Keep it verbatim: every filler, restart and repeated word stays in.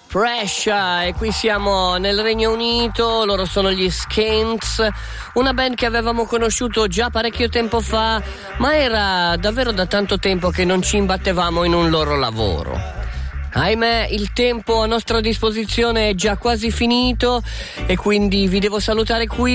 Pressure, e qui siamo nel Regno Unito, loro sono gli Skinks, una band che avevamo conosciuto già parecchio tempo fa, ma era davvero da tanto tempo che non ci imbattevamo in un loro lavoro. Ahimè, il tempo a nostra disposizione è già quasi finito e quindi vi devo salutare qui.